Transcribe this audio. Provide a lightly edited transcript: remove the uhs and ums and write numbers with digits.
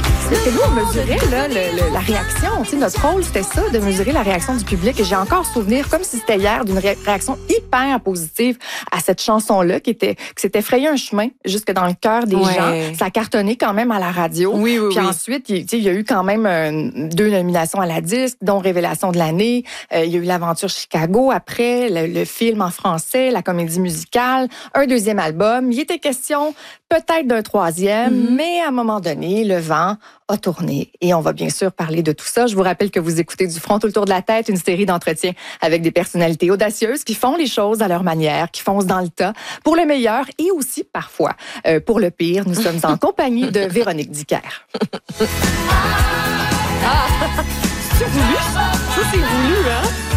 Parce que nous, on mesurait là, la réaction. Tu sais, notre rôle, c'était ça, de mesurer la réaction du public. Et j'ai encore souvenir, comme si c'était hier, d'une réaction hyper positive à cette chanson-là qui s'était frayé un chemin jusque dans le cœur des gens. Ça a cartonné quand même à la radio. Oui. Puis ensuite, il y a eu quand même 2 nominations à la disque, dont Révélation de l'année. Il y a eu l'Aventure Chicago après, le film en français, la comédie musicale, un 2e album. Il était question peut-être d'un 3e, mais à un moment donné, le vent a tourné. Et on va bien sûr parler de tout ça. Je vous rappelle que vous écoutez Du front tout le tour de la tête, une série d'entretiens avec des personnalités audacieuses qui font les choses à leur manière, qui foncent dans le tas pour le meilleur et aussi parfois pour le pire. Nous sommes en compagnie de Véronique Dicker. C'est voulu, ça? Ça, c'est voulu, hein?